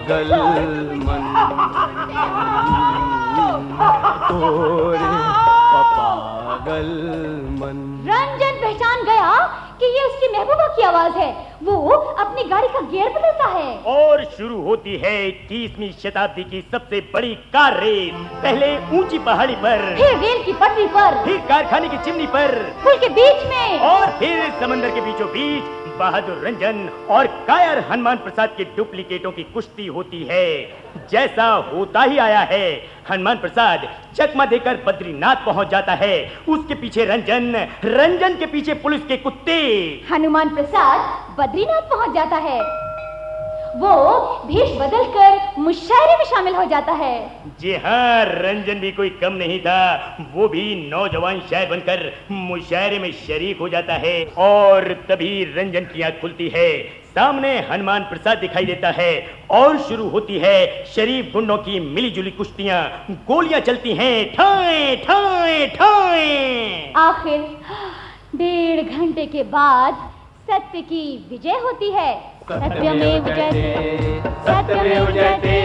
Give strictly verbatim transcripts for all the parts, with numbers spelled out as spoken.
पागल मन तोरे पागल मन। रंजन पहचान गया कि ये उसकी महबूबा की आवाज है। वो अपनी गाड़ी का गियर बदलता है और शुरू होती है इक्कीसवीं शताब्दी की सबसे बड़ी कार रेस। पहले ऊंची पहाड़ी पर, फिर रेल की पटरी पर, फिर कारखाने की चिमनी पर, पुल के बीच में और फिर समंदर के बीचों बीच बहादुर रंजन और कायर हनुमान प्रसाद के डुप्लीकेटों की कुश्ती होती है। जैसा होता ही आया है, हनुमान प्रसाद चकमा देकर बद्रीनाथ पहुंच जाता है। उसके पीछे रंजन, रंजन के पीछे पुलिस के कुत्ते। हनुमान प्रसाद बद्रीनाथ पहुंच जाता है। वो भेष बदलकर मुशायरे में शामिल हो जाता है। जी हाँ, रंजन भी कोई कम नहीं था। वो भी नौजवान शायर बनकर मुशायरे में शरीक हो जाता है। और तभी रंजन की आंख खुलती है, सामने हनुमान प्रसाद दिखाई देता है और शुरू होती है शरीफ गुंडों की मिलीजुली कुश्तियां। गोलियां चलती हैं, ठाए ठाए ठाए। आखिर डेढ़ घंटे के बाद सत्य की विजय होती है। सत्यमेव जयते, सत्यमेव जयते,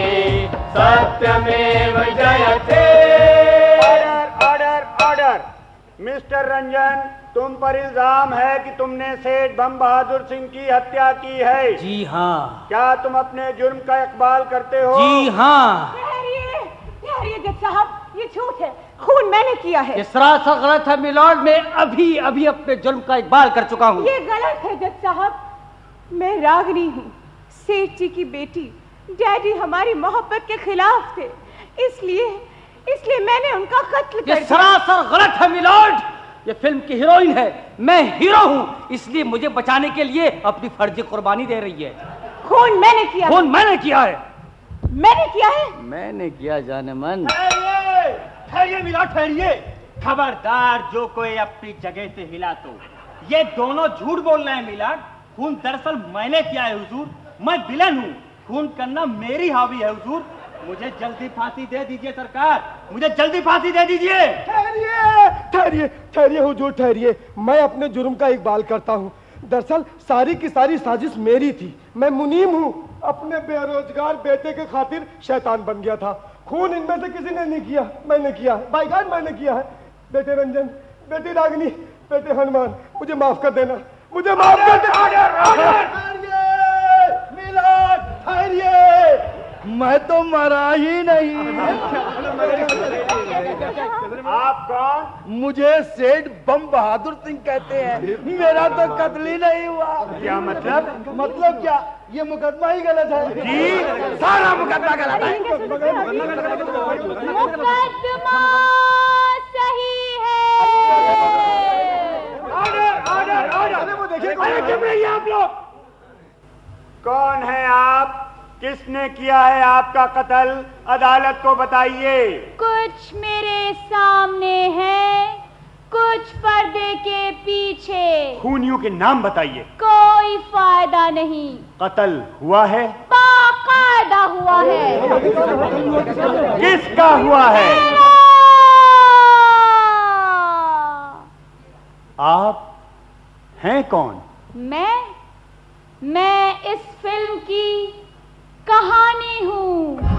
सत्यमेव जयते। Order order order. Mister Ranjan, तुम पर इल्जाम है कि तुमने सेठ बम बहादुर सिंह की हत्या की है। जी हाँ। क्या तुम अपने जुर्म का इकबाल करते हो? जी हाँ। ठहरिए, ठहरिए जज साहब, ये झूठ है। खून मैंने किया है। ये सरासर गलत है मिलॉर्ड। मैं अभी अभी अपने जुर्म का इकबाल कर चुका हूँ। ये गलत है जज साहब। मैं रागनी हूँ, सेठ जी की बेटी। डैडी हमारी मोहब्बत के खिलाफ थे, इसलिए इसलिए मैंने उनका कत्ल कर दिया। ये सरासर गलत है मिलॉर्ड। ये फिल्म की हीरोइन है, मैं हीरो हूँ, इसलिए मुझे बचाने के लिए अपनी फर्जी कुर्बानी दे रही है। खून मैंने किया। खून मैंने किया है। मैंने किया है। मैंने किया जाने मन। ठहरिए मिलॉर्ड, ठहरिए। खबरदार, जो कोई अपनी जगह से हिला तो ये दोनों झूठ बोल रहे हैं मिलॉर्ड। खून दरअसल मैंने किया है हुजूर। मैं विलन हूँ, खून करना मेरी हॉबी है हुजूर। मुझे जल्दी फांसी दे दीजिए सरकार, मुझे जल्दी फांसी दे दीजिए। ठहरिए ठहरिए ठहरिए हुजूर, ठहरिए। मैं अपने जुर्म का इकबाल करता हूँ। दरअसल सारी की सारी साजिश मेरी थी। मैं मुनीम हूँ, अपने बेरोजगार बेटे के खातिर शैतान बन गया था। खून इनमें से किसी ने नहीं किया, मैंने किया है। बाय गॉड मैंने किया है। बेटे रंजन, बेटी रागिनी, बेटे हनुमान, मुझे माफ कर देना, मुझे माफ कर देना। मैं तो मरा ही नहीं। आप कौन? मुझे सेठ बम बहादुर सिंह कहते हैं। मेरा तो कत्ल ही नहीं हुआ। क्या मतलब? मतलब क्या? ये मुकदमा ही गलत है जी। सारा मुकदमा गलत है। मुकदमा सही है। Order order order. वो देखिए, चुप रहिए आप लोग। कौन है आप? किसने किया है आपका कत्ल? अदालत को बताइए। कुछ मेरे सामने है, कुछ पर्दे के पीछे। खूनियों के नाम बताइए। कोई फायदा नहीं। कत्ल हुआ है? बाकायदा हुआ है। किसका हुआ है? आप हैं कौन? मैं मैं इस फिल्म की कहानी हूँ।